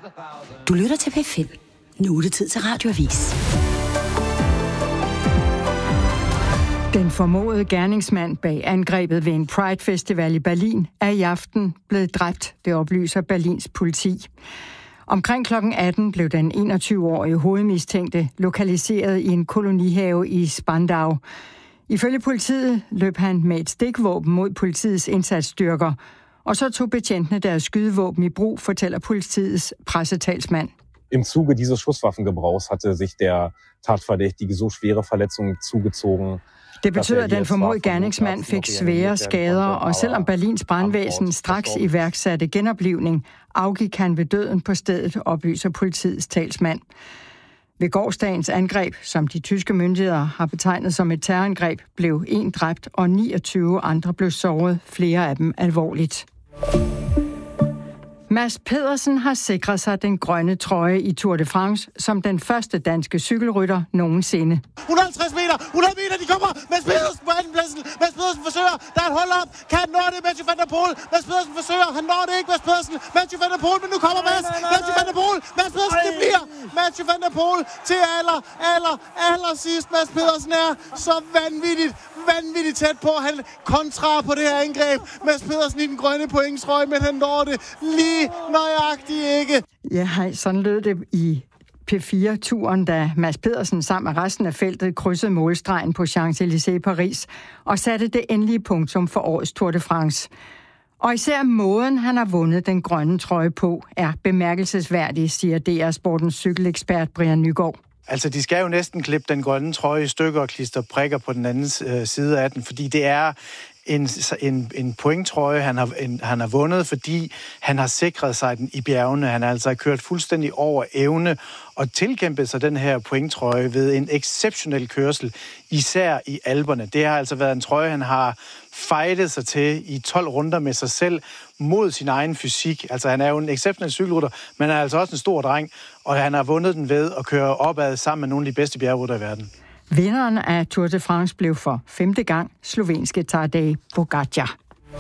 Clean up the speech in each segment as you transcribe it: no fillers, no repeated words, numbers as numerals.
Du lytter til P5. Nu er det tid til Radioavis. Den formodede gerningsmand bag angrebet ved en Pride-festival i Berlin er i aften blevet dræbt, det oplyser Berlins politi. Omkring kl. 18 blev den 21-årige hovedmistænkte lokaliseret i en kolonihave i Spandau. Ifølge politiet løb han med et stikvåben mod politiets indsatsstyrker, og så tog betjentene deres skydevåben i brug, fortæller politiets pressetalsmand. Im Zuge dieses Schusswaffengebrauchs hatte sich der Tatverdächtige so schwere Verletzungen zugezogen. Det betyder, at den formodede gerningsmand fik svære skader, og selvom Berlins brandvæsen straks iværksatte genoplivning, afgik han ved døden på stedet, oplyser politiets talsmand. Ved gårsdagens angreb, som de tyske myndigheder har betegnet som et terrorangreb, blev 1 dræbt og 29 andre blev såret, flere af dem alvorligt. Mads Pedersen har sikret sig den grønne trøje i Tour de France som den første danske cykelrytter nogensinde. 150 meter, 100 meter, de kommer. Mads Pedersen på andenpladsen. Mads Pedersen forsøger. Der er et hold op. Kan han nå det? Mathieu van der Poel. Mads Pedersen forsøger. Han når det ikke, Mads Pedersen. Mathieu van der Poel, men nu kommer Mads. Mathieu van der Poel. Mads Pedersen, det bliver Mathieu van der Poel til aller sidst. Mads Pedersen er så vanvittigt tæt på. Han kontra på det her angreb. Mads Pedersen i den grønne pointtrøje, men han når det lige nøjagtigt ikke. Ja, sådan lød det i P4-turen, da Mads Pedersen sammen med resten af feltet krydsede målstregen på Champs-Élysées i Paris og satte det endelige punktum for årets Tour de France. Og især måden, han har vundet den grønne trøje på, er bemærkelsesværdig, siger DR Sportens cykelekspert Brian Nygaard. Altså, de skal jo næsten klippe den grønne trøje i stykker og klistre prikker på den anden side af den, fordi det er en pointtrøje, han har vundet, fordi han har sikret sig den i bjergene. Han har altså kørt fuldstændig over evne og tilkæmpet sig den her pointtrøje ved en exceptionel kørsel, især i Alperne. Det har altså været en trøje, han har fightet sig til i 12 runder med sig selv mod sin egen fysik. Altså, han er jo en exceptionel cykelrytter, men han er altså også en stor dreng, og han har vundet den ved at køre opad sammen med nogle af de bedste bjergrytter i verden. Vinderen af Tour de France blev for 5. gang slovenske Tadej Pogačar.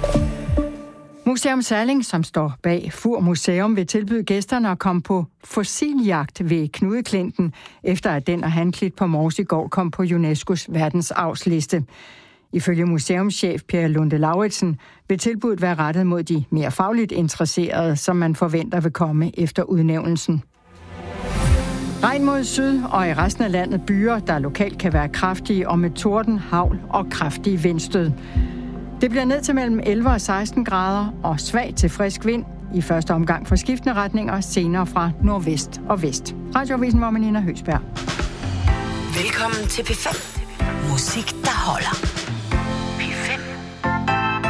Museum Salling, som står bag Fur Museum, vil tilbyde gæsterne at komme på fossiljagt ved Knudeklinten, efter at den og Hanklit på Mors i går kom på UNESCO's verdensarvsliste. Ifølge museumschef Per Lunde Lauritsen vil tilbuddet være rettet mod de mere fagligt interesserede, som man forventer vil komme efter udnævnelsen. Regn mod syd og i resten af landet byer, der lokalt kan være kraftige og med torden, hagl og kraftige vindstød. Det bliver ned til mellem 11 og 16 grader og svag til frisk vind. I første omgang fra skiftende retninger, senere fra nordvest og vest. Radioavisen var Nina Høgsberg. Velkommen til P5. Musik, der holder.